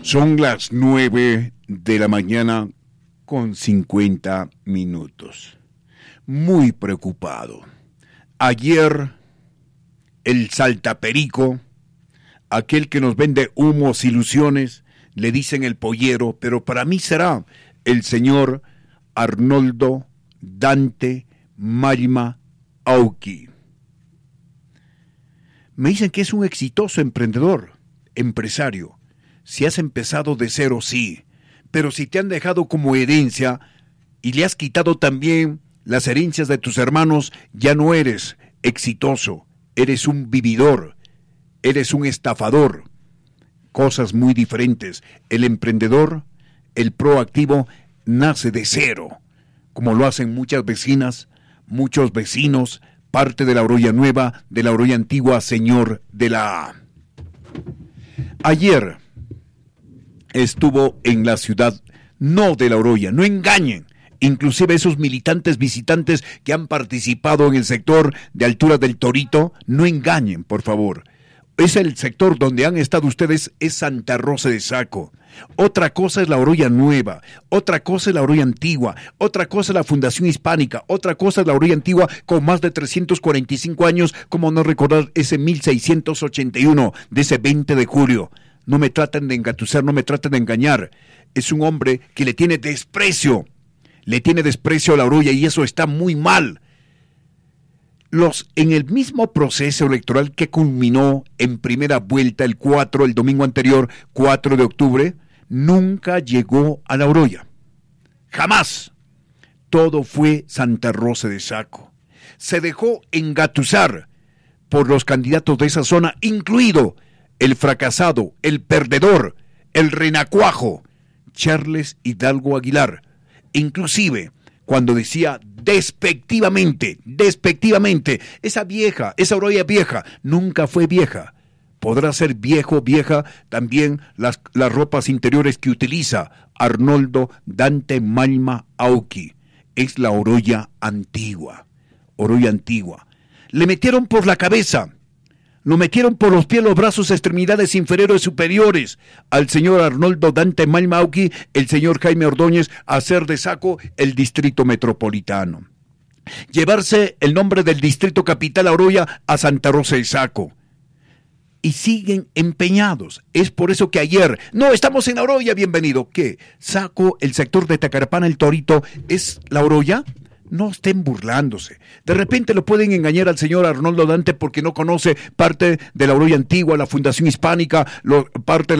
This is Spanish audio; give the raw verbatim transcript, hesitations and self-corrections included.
Son las nueve de la mañana con cincuenta minutos. Muy preocupado. Ayer, el saltaperico, aquel que nos vende humos, ilusiones, le dicen el pollero, pero para mí será el señor Arnoldo Dante Malma Auqui. Me dicen que es un exitoso emprendedor, empresario. Si has empezado de cero, sí, pero si te han dejado como herencia y le has quitado también las herencias de tus hermanos, ya no eres exitoso, eres un vividor, eres un estafador. Cosas muy diferentes. El emprendedor, el proactivo, nace de cero, como lo hacen muchas vecinas, muchos vecinos, parte de la Oroya Nueva, de la Oroya Antigua, señor de la A. Ayer estuvo en la ciudad, no de la Oroya, no engañen, inclusive esos militantes visitantes que han participado en el sector de altura del Torito, no engañen, por favor. Es el sector donde han estado ustedes, es Santa Rosa de Saco. Otra cosa es la Oroya Nueva, otra cosa es la Oroya Antigua, otra cosa es la Fundación Hispánica, otra cosa es la Oroya Antigua con más de trescientos cuarenta y cinco años, como no recordar ese mil seiscientos ochenta y uno, de ese veinte de julio. No me traten de engatusar, no me traten de engañar. Es un hombre que le tiene desprecio, le tiene desprecio a la Oroya y eso está muy mal. Los, en el mismo proceso electoral que culminó en primera vuelta el cuatro, el domingo anterior, cuatro de octubre, nunca llegó a la Oroya. Jamás. Todo fue Santa Rosa de Saco. Se dejó engatusar por los candidatos de esa zona, incluido el fracasado, el perdedor, el renacuajo, Charles Hidalgo Aguilar. Inclusive, cuando decía despectivamente, despectivamente, esa vieja, esa Oroya vieja, nunca fue vieja. Podrá ser viejo, vieja, también las, las ropas interiores que utiliza Arnoldo Dante Malma Auqui. Es la Oroya antigua, Oroya antigua. Le metieron por la cabeza, lo metieron por los pies, los brazos, extremidades inferiores, superiores al señor Arnoldo Dante Malma Auqui, el señor Jaime Ordóñez, a hacer de Saco el distrito metropolitano. Llevarse el nombre del distrito capital Oroya a Santa Rosa de Saco. Y siguen empeñados. Es por eso que ayer, no, estamos en la Oroya, bienvenido. ¿Qué? Saco, el sector de Tacarapana, el Torito, ¿es la Oroya? No estén burlándose. De repente lo pueden engañar al señor Arnoldo Dante porque no conoce parte de la Oroya Antigua, la Fundación Hispánica, lo, parte de